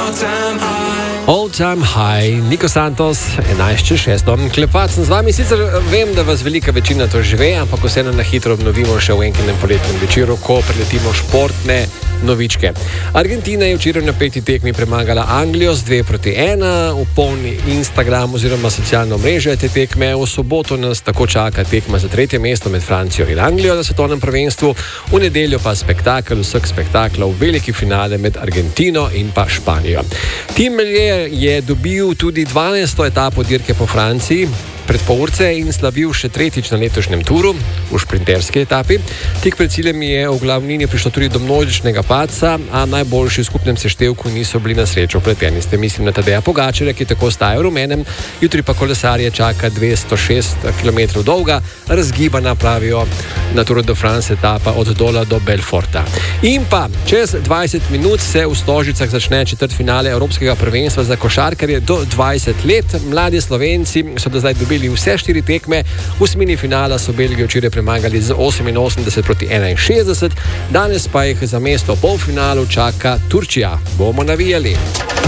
All Time High, Nico Santos, 11.6. Klepat sem z vami, sicer vem, da vas velika večina to žive, ampak vseeno na hitro obnovimo še v enkinem poletnem večeru, ko preletimo športne novičke. Argentina je včeraj na 5. tekmi premagala Anglijo z 2-1, v polni Instagram oziroma socialno mreže te tekme. V soboto nas tako čaka tekma za 3. mesto med Francijo in Anglijo na svetovnem prvenstvu, v nedeljo pa spektakel vseh spektaklov, veliki finale med Argentino in pa Španijo. Tim Melier je dobil tudi 12. etapo dirke po Franciji pred polurce in slavil še 3. na letošnjem turu v šprinterski etapi. Tik pred ciljem je v glavnini prišlo tudi do množičnega padca, a najboljši v skupnem seštevku niso bili na srečo vpleteni. Ste mislim na Tadeja Pogačarja, ki tako ostaja v rumenem, jutri pa kolesarje čaka 206 km dolga, razgibana, pravijo, na Tour de France etapa od Dola do Belforta. In pa čez 20 minut se v Stožicah začne četrtfinale Evropskega prvenstva za košarkarje do 20 let. Mladi Slovenci so do zdaj dobili vse 4 tekme, v osmini finala so Belgijo včeraj premagali z 88-61, danes pa jih za mesto v polfinalu čaka Turčija. Bomo navijali.